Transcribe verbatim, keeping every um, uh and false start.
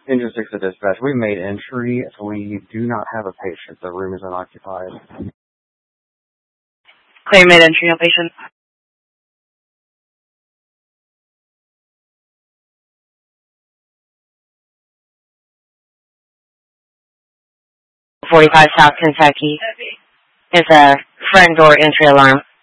Engine six to dispatch. We made entry. We do not have a patient. The room is unoccupied. Clear made entry, no patient. forty-five South Kentucky. It's a front door entry alarm.